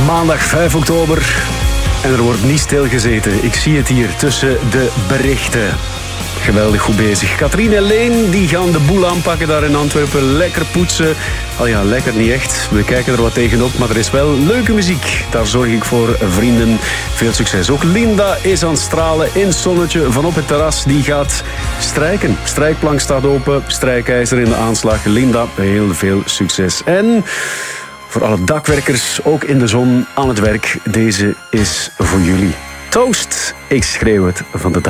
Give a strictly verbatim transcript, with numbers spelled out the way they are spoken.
Maandag vijf oktober. En er wordt niet stilgezeten. Ik zie het hier tussen de berichten. Geweldig goed bezig. Katrien en Leen die gaan de boel aanpakken daar in Antwerpen. Lekker poetsen. Al ja, lekker niet echt. We kijken er wat tegenop, maar er is wel leuke muziek. Daar zorg ik voor, vrienden. Veel succes. Ook Linda is aan het stralen in het zonnetje vanop het terras. Die gaat strijken. Strijkplank staat open. Strijkijzer in de aanslag. Linda, heel veel succes. En voor alle dakwerkers, ook in de zon aan het werk. Deze is voor jullie. Toast. Ik schreeuw het van de dag.